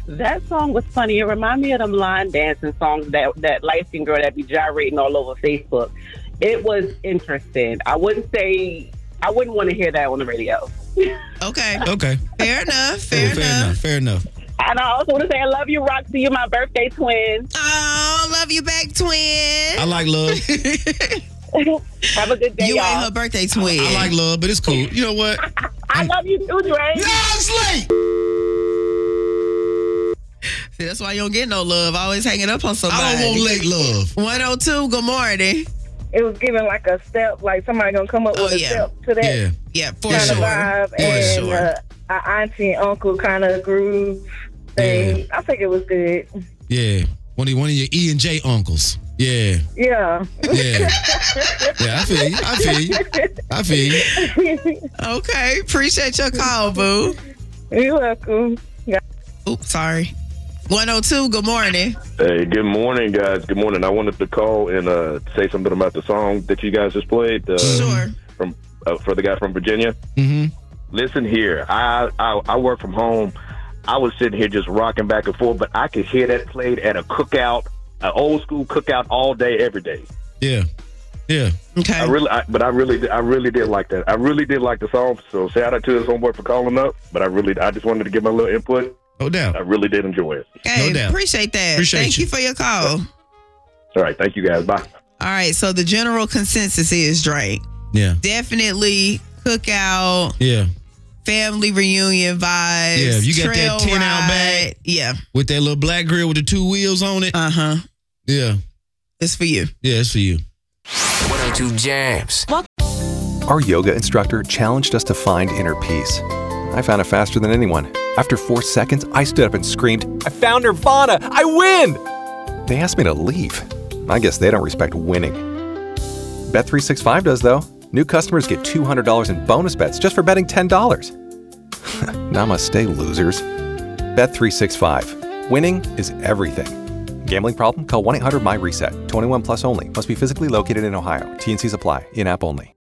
That song was funny. It reminded me of them line dancing songs that light-skinned girl that be gyrating all over Facebook. It was interesting. I wouldn't want to hear that on the radio. Okay. Okay. Fair enough. Fair enough. And I also want to say I love you, Roxy. You're my birthday twin. Oh, love you back, twin. I like love. Have a good day, You y'all. ain't her birthday twin. I like love, but it's cool. You know what? I love you too, Dre. Slate! See, that's why you don't get no love. Always hanging up on somebody. I don't want late love. 102, good morning. It was giving like a step, like somebody gonna come up with a step to that Yeah. Yeah, for kind sure. of vibe, and our auntie and uncle kind of groove thing. Yeah. I think it was good. Yeah. One of your E and J uncles. Yeah. Yeah. Yeah. Yeah, I feel you. Okay, appreciate your call, boo. You're welcome. Oops, sorry. 102, good morning. Hey, good morning, guys. Good morning. I wanted to call and say something about the song that you guys just played. Sure. From for the guy from Virginia. Mm-hmm. Listen here. I work from home. I was sitting here just rocking back and forth, but I could hear that played at a cookout, an old school cookout all day, every day. Yeah. Yeah. Okay. I really did like that. I really did like the song. So shout out to his homeboy for calling up. But I just wanted to give my little input. No doubt. I really did enjoy it. Hey, No doubt. appreciate that. Thank you for your call. All right. Thank you, guys. Bye. All right, so the general consensus is Drake. Yeah. Definitely cookout, Yeah. family reunion vibes. Yeah, you got that trail 10 out ride. bag. Yeah. With that little black grill with the 2 wheels on it. Uh-huh. Yeah. It's for you. Yeah, it's for you. 102 Jams. Our yoga instructor challenged us to find inner peace. I found it faster than anyone. After 4 seconds, I stood up and screamed, "I found Nirvana! I win!" They asked me to leave. I guess they don't respect winning. Bet365 does, though. New customers get $200 in bonus bets just for betting $10. Namaste, losers. Bet365. Winning is everything. Gambling problem? Call 1-800-MY-RESET. 21 plus only. Must be physically located in Ohio. T&Cs apply. In-app only.